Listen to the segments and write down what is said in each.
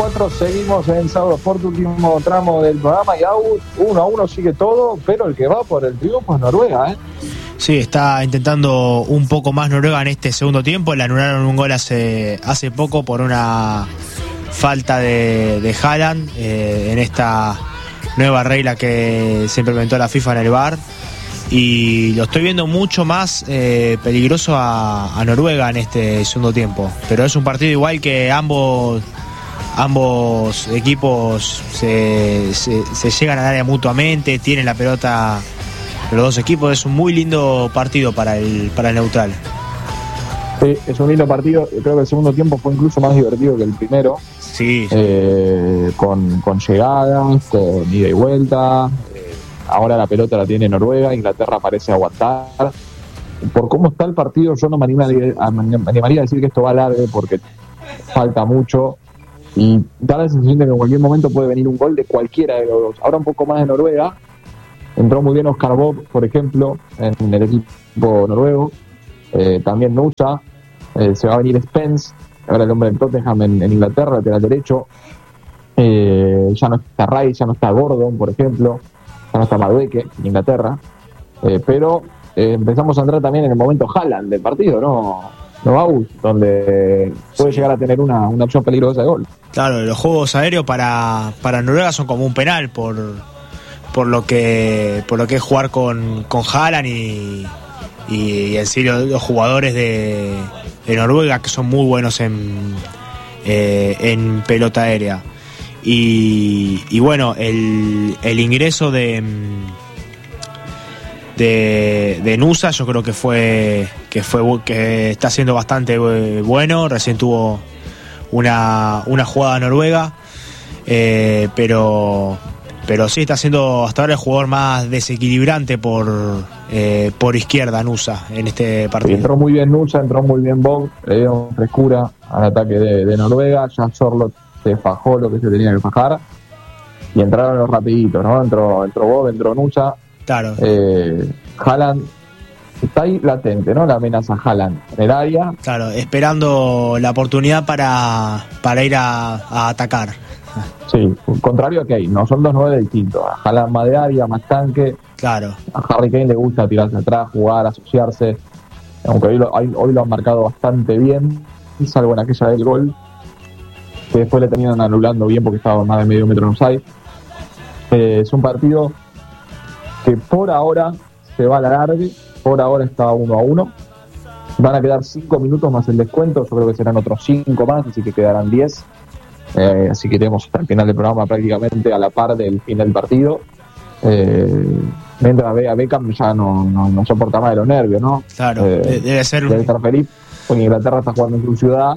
4, seguimos en Sábado Sport, último tramo del programa, y 1-1 sigue todo, pero el que va por el triunfo es Noruega, ¿eh? Sí, está intentando un poco más Noruega en este segundo tiempo. Le anularon un gol hace poco por una falta de Haaland en esta nueva regla que se implementó la FIFA en el VAR. Y lo estoy viendo mucho más peligroso a Noruega en este segundo tiempo. Pero es un partido igual que ambos equipos se llegan al área mutuamente, tienen la pelota los dos equipos. Es un muy lindo partido para el neutral. Sí, es un lindo partido. Creo que el segundo tiempo fue incluso más divertido que el primero. Sí. Con llegadas, con ida y vuelta. Ahora la pelota la tiene Noruega, Inglaterra parece aguantar. Por cómo está el partido, yo no me animaría a decir que esto va largo, porque falta mucho y da la sensación de que en cualquier momento puede venir un gol de cualquiera de los dos. Ahora un poco más de Noruega. Entró muy bien Oscar Bob, por ejemplo, en el equipo noruego. También Nusa. Se va a venir Spence, ahora el hombre del Tottenham en Inglaterra, lateral derecho. Ya no está Rice, ya no está Gordon, por ejemplo. Ya no está Madueke en Inglaterra. Pero empezamos a entrar también en el momento Haaland del partido, ¿no, Agus? Donde puede llegar a tener una opción peligrosa de gol. Claro, los juegos aéreos para Noruega son como un penal por lo que es jugar con Haaland y en sí los jugadores de Noruega, que son muy buenos en pelota aérea. Y bueno, el ingreso de Nusa, yo creo que está siendo bastante bueno. Recién tuvo una jugada noruega, pero sí está siendo hasta ahora el jugador más desequilibrante por izquierda, Nusa, en este partido. Entró muy bien Nusa, entró muy bien Bob, le dio frescura al ataque de Noruega. Ya Sorloth se fajó lo que se tenía que fajar y entraron los rapiditos, ¿no? Entró Bob, entró Nusa. Claro. Haaland está ahí latente, ¿no? La amenaza Haaland en el área. Claro, esperando la oportunidad para ir a atacar. Sí, contrario a Kane, no son dos 9 distintos. A Haaland más de área, más tanque. Claro. A Harry Kane le gusta tirarse atrás, jugar, asociarse. Aunque hoy lo han marcado bastante bien, y salvo en aquella del gol, que después le terminan anulando bien porque estaba más de medio metro en offside. Es un partido que por ahora se va a alargar, por ahora está 1-1. Van a quedar 5 minutos más el descuento, yo creo que serán otros 5 más, así que quedarán 10. Así que tenemos hasta el final del programa prácticamente a la par del final del partido. Mientras a Beckham ya no soporta más de los nervios, ¿no? Claro, debe estar feliz, porque Inglaterra está jugando en su ciudad,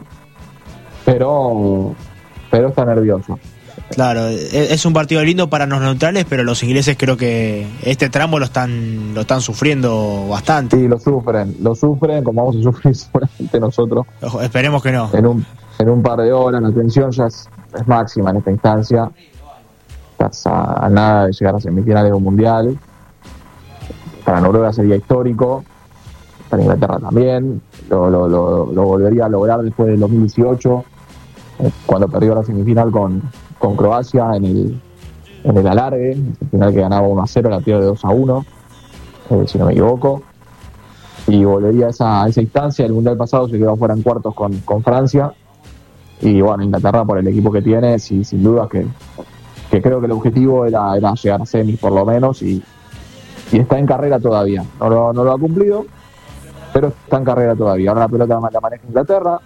pero está nervioso. Claro, es un partido lindo para los neutrales, pero los ingleses creo que este tramo lo están sufriendo bastante. Sí, lo sufren, como vamos a sufrir seguramente nosotros. Ojo, esperemos que no. En un par de horas la tensión ya es máxima en esta instancia. Estás a nada de llegar a semifinales de un mundial. Para Noruega sería histórico, para Inglaterra también. Lo volvería a lograr después del 2018, cuando perdió la semifinal con Croacia en el alargue, el final que ganaba 1-0, la pierde 2-1, si no me equivoco. Y volvería a esa instancia. El mundial pasado se quedó fuera en cuartos con Francia. Y bueno, Inglaterra, por el equipo que tiene, sí, sin duda que creo que el objetivo era llegar a semis por lo menos, y está en carrera todavía. No lo ha cumplido, pero está en carrera todavía. Ahora la pelota la maneja Inglaterra.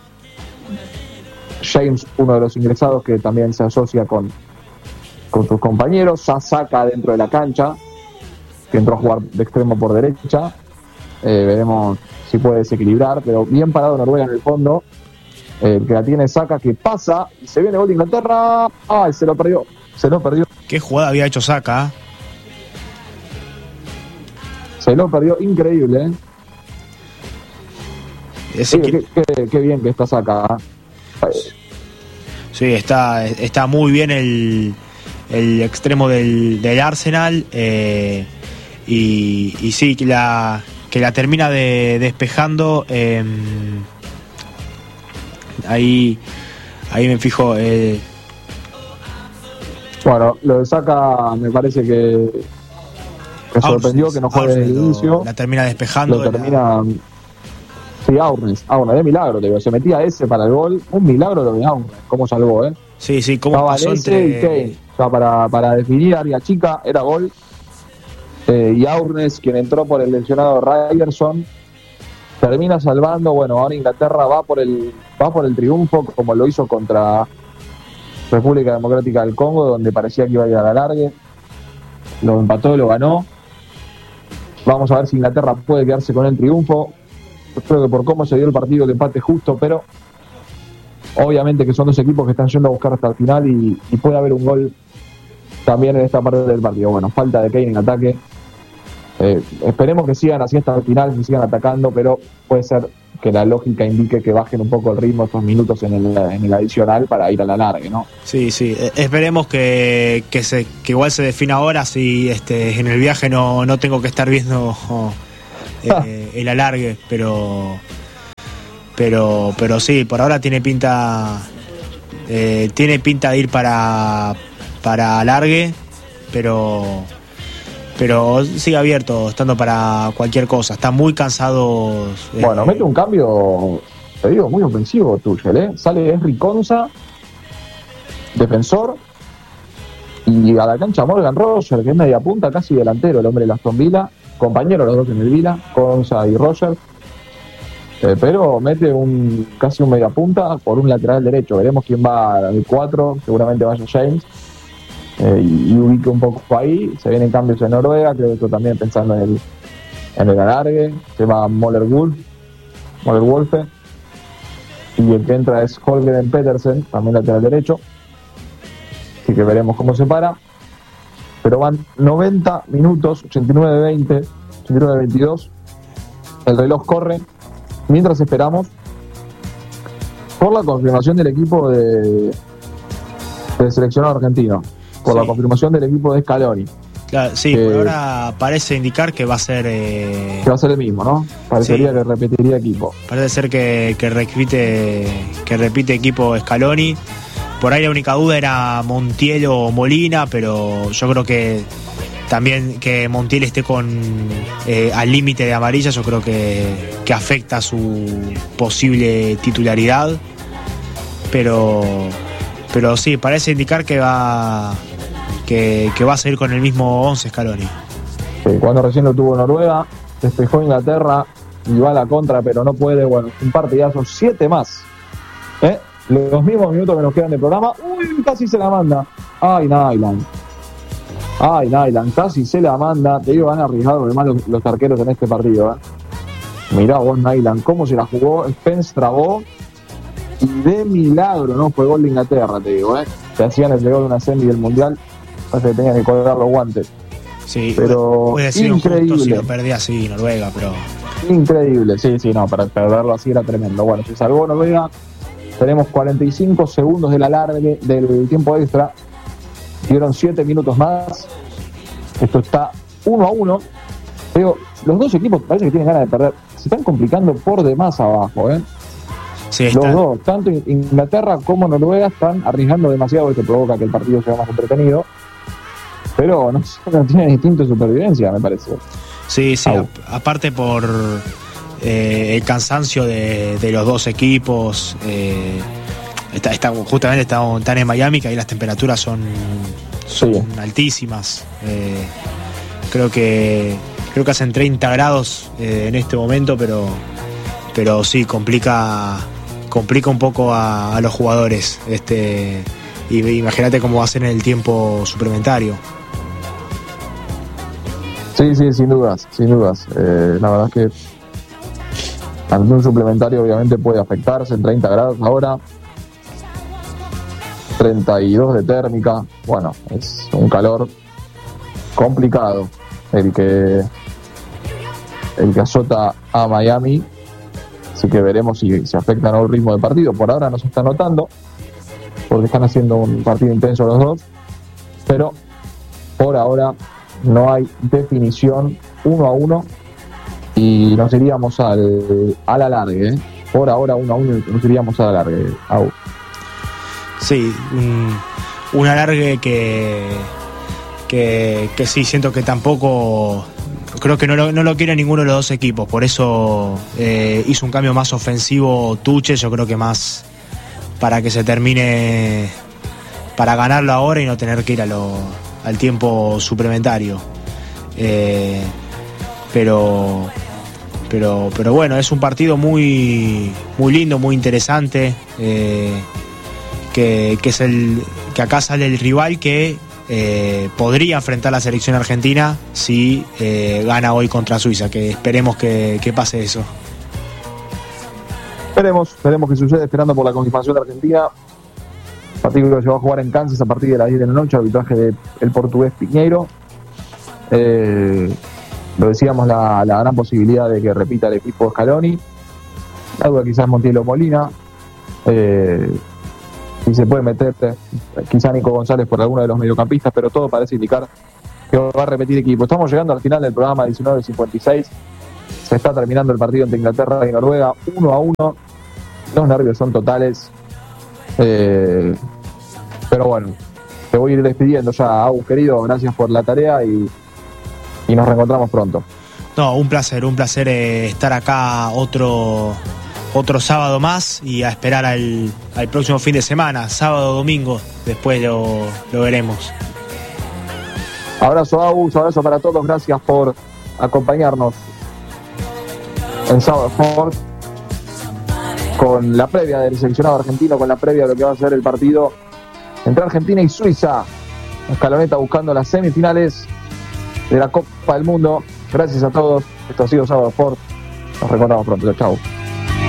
James, uno de los ingresados, que también se asocia con sus compañeros, ya saca dentro de la cancha, que entró a jugar de extremo por derecha. Veremos si puede desequilibrar, pero bien parado Noruega en el fondo. El que la tiene Saka, que pasa y se viene gol de Inglaterra. ¡Ay! Se lo perdió. ¿Qué jugada había hecho Saka? Se lo perdió, increíble, Qué bien que está Saka. Sí, está muy bien el extremo del Arsenal, y sí, que la termina despejando. Ahí me fijo, Bueno, lo de Saka me parece que sorprendió que no juegue desde el inicio. La termina despejando. Sí, Aurnes, de milagro, te digo. Se metía ese para el gol. Un milagro lo de Aurnes. ¿Cómo salvó, Sí, cómo estaba pasó ese y Kane. O sea, para definir área chica era gol. Y Aurnes, quien entró por el lesionado Ryerson, termina salvando. Bueno, ahora Inglaterra va por el triunfo, como lo hizo contra República Democrática del Congo, donde parecía que iba a ir a la largue. Lo empató, lo ganó. Vamos a ver si Inglaterra puede quedarse con el triunfo. Yo creo que por cómo se dio el partido, el empate justo, pero obviamente que son dos equipos que están yendo a buscar hasta el final y puede haber un gol también en esta parte del partido. Bueno, falta de Kane en ataque. Esperemos que sigan así hasta el final, que sigan atacando, pero puede ser que la lógica indique que bajen un poco el ritmo estos minutos en el adicional para ir a la larga, ¿no? Sí, esperemos que igual se defina ahora, si en el viaje no tengo que estar viendo el alargue, pero sí, por ahora tiene pinta de ir para alargue, pero sigue abierto, estando para cualquier cosa. Está muy cansado. Bueno, mete un cambio, te digo, muy ofensivo Tuchel, Sale Henry Konsa, defensor, y a la cancha Morgan Roger, que es media punta, casi delantero, el hombre de Aston Villa, compañeros los dos en el Villa, Konsa y Roger. Pero mete casi un media punta por un lateral derecho. Veremos quién va al 4, seguramente vaya James. Y ubique un poco ahí. Se vienen cambios en Noruega, creo que esto también pensando en el alargue. Se va Moller Wolfe, y el que entra es Holgren Petersen, también lateral derecho, así que veremos cómo se para. Pero van 90 minutos, 89-20, 89-22, el reloj corre mientras esperamos por la confirmación del equipo del seleccionado argentino, por la confirmación del equipo de Scaloni. Claro, sí, por ahora parece indicar que va a ser que va a ser el mismo, ¿no? Parecería que repetiría equipo. Parece ser que repite equipo Scaloni. Por ahí la única duda era Montiel o Molina, pero yo creo que también que Montiel esté al límite de amarilla, yo creo que afecta su posible titularidad. Pero sí, parece indicar que va a seguir con el mismo 11 Scaloni. Sí, cuando recién lo tuvo Noruega, despejó Inglaterra y va a la contra, pero no puede. Bueno, un partidazo, 7 más. Los mismos minutos que nos quedan de programa. Uy, casi se la manda. Ay, Nyland, casi se la manda. Te digo, han arriesgado además los arqueros en este partido. Mirá vos, Nyland, cómo se la jugó. Spence trabó y de milagro no fue gol de Inglaterra, te digo. Se hacían el gol de una semi del Mundial, parece que tenían que colgar los guantes. Sí, pero puede ser increíble. Si lo perdía así Noruega, pero increíble, sí, no, para perderlo así era tremendo. Bueno, se salvó Noruega. Tenemos 45 segundos del alargue del tiempo extra. Dieron 7 minutos más. Esto está 1-1. Pero los dos equipos parece que tienen ganas de perder. Se están complicando por demás abajo, Sí, los dos, tanto Inglaterra como Noruega, están arriesgando demasiado, que provoca que el partido sea más entretenido. Pero no tienen instinto de supervivencia, me parece. Sí, aparte por el cansancio de los dos equipos. Justamente están en Miami, que ahí las temperaturas son altísimas. Creo que hacen 30 grados en este momento, pero sí, complica un poco a los jugadores. Y imagínate cómo va a ser en el tiempo suplementario. Sí, sin dudas. La verdad es que ante un suplementario obviamente puede afectarse. En 30 grados ahora, 32 de térmica. Bueno, es un calor complicado el que azota a Miami. Así que veremos si se afecta o no el ritmo del partido. Por ahora no se está notando, porque están haciendo un partido intenso los dos. Pero por ahora no hay definición. 1-1 y nos iríamos al alargue. Por ahora 1-1 nos iríamos al alargue. Sí, un alargue que sí, siento que tampoco, creo que no lo quiere ninguno de los dos equipos, por eso hizo un cambio más ofensivo Tuchel, yo creo que más para que se termine, para ganarlo ahora y no tener que ir al tiempo suplementario. Pero bueno, es un partido muy lindo, muy interesante, que es que acá sale el rival que podría enfrentar a la selección argentina si gana hoy contra Suiza, que esperemos que pase eso. Esperemos que suceda, esperando por la confirmación de Argentina. Partido que se va a jugar en Kansas a partir de las 10 de la noche, arbitraje del portugués Piñeiro. Lo decíamos, la gran posibilidad de que repita el equipo Scaloni. La duda quizás Montiel o Molina. Si se puede meter quizá Nico González por alguno de los mediocampistas, pero todo parece indicar que va a repetir equipo. Estamos llegando al final del programa 19:56. Se está terminando el partido entre Inglaterra y Noruega, 1-1. Los nervios son totales. Pero bueno, te voy a ir despidiendo ya, Agus, querido. Gracias por la tarea y nos reencontramos pronto. No, un placer estar acá otro sábado más y a esperar al próximo fin de semana, sábado, domingo, después lo veremos. Abrazo, Agus, abrazo para todos, gracias por acompañarnos en Sábado Sport con la previa del seleccionado argentino, con la previa de lo que va a ser el partido entre Argentina y Suiza. Scaloneta buscando las semifinales de la Copa del Mundo. Gracias a todos, esto ha sido Sábado Sport, nos reencontramos pronto, chao.